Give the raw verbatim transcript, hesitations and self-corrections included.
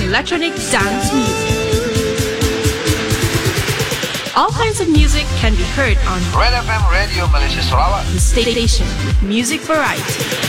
electronic dance music. All kinds of music can be heard on Red F M Radio Malaysia Sarawak. the station with music variety.